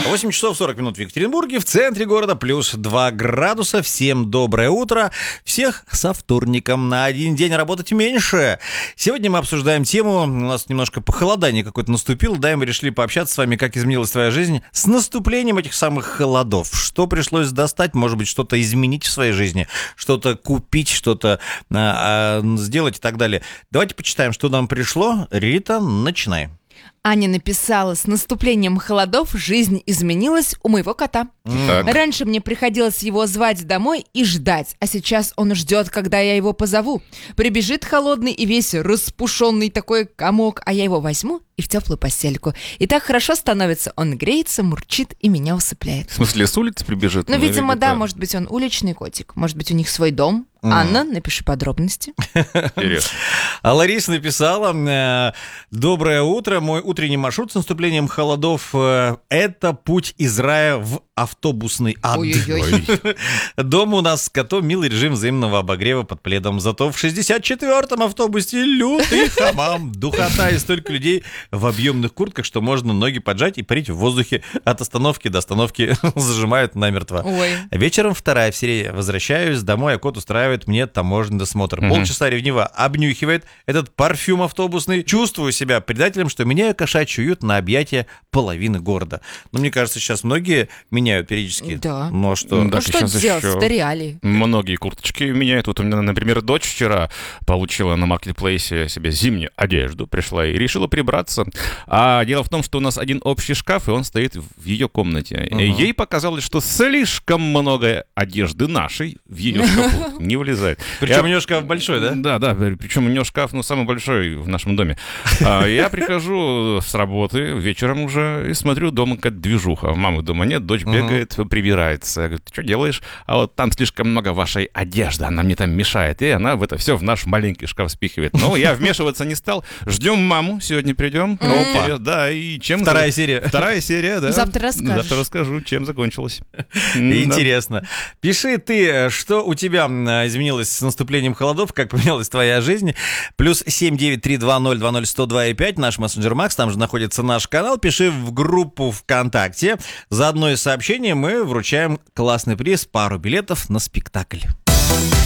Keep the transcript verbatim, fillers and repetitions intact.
восемь часов сорок минут в Екатеринбурге, в центре города, плюс два градуса. Всем доброе утро. Всех со вторником. На один день работать меньше. Сегодня мы обсуждаем тему. У нас немножко похолодание какое-то наступило. Да, и мы решили пообщаться с вами, как изменилась твоя жизнь с наступлением этих самых холодов. Что пришлось достать? Может быть, что-то изменить в своей жизни? Что-то купить, что-то а, а, сделать и так далее. Давайте почитаем, что нам пришло. Рита, начинай. Аня написала: с наступлением холодов жизнь изменилась у моего кота. Так. Раньше мне приходилось его звать домой и ждать, а сейчас он ждет, когда я его позову. Прибежит холодный и весь распушенный такой комок, а я его возьму и в теплую постельку. И так хорошо становится. Он греется, мурчит и меня усыпляет. В смысле, с улицы прибежит? Ну, Ну, видимо, или да, это- может быть, он уличный котик. Может быть, у них свой дом. Мгм. Анна, напиши подробности. Интересно. А Лариса написала: э, доброе утро, мой утренний маршрут с наступлением холодов э, это путь из рая в автобусный ад. Ой-ой-ой. Дома у нас с котом милый режим взаимного обогрева под пледом, зато в шестьдесят четвёртом автобусе лютый хамам, духота и столько людей в объемных куртках, что можно ноги поджать и парить в воздухе от остановки до остановки, зажимают намертво. Ой. Вечером вторая серия. Возвращаюсь домой, а кот устраивает мне таможенный досмотр. Мгм. Полчаса ревниво обнюхивает этот парфюм автобусный. Чувствую себя предателем, что меняю кошачий уют на объятия половины города. Но мне кажется, сейчас многие меняют периодически. Да. Но что? Да, Ну что сейчас делать? еще- Это реалии. Многие курточки меняют. Вот у меня, например, дочь вчера получила на маркетплейсе себе зимнюю одежду, пришла и решила прибраться. А дело в том, что у нас один общий шкаф, и он стоит в ее комнате. И Ага. ей показалось, что слишком много одежды нашей в ее шкафу не влезает. Причем Я- у нее шкаф большой, да? Да, да, причем у нее шкаф, ну, самый большой в нашем доме. А я прихожу с работы вечером уже и смотрю, дома какая-то движуха. Мамы дома нет, дочь Ага. бегает, прибирается. Я говорю: ты что делаешь? А вот там слишком много вашей одежды, она мне там мешает. И она в это все в наш маленький шкаф спихивает. Ну, я вмешиваться не стал. Ждем маму, сегодня придем. Опа. Да, и чем... Вторая серия. Вторая серия, да. Завтра расскажешь. Завтра расскажу, чем закончилось. Интересно. Пиши ты, что у тебя м, изменилось с наступлением холодов, как поменялась твоя жизнь. Плюс семь девять три два ноль два ноль сто два и пять, наш мессенджер Макс, там же находится наш канал. Пиши в группу ВКонтакте. За одно из сообщений мы вручаем классный приз, пару билетов на спектакль.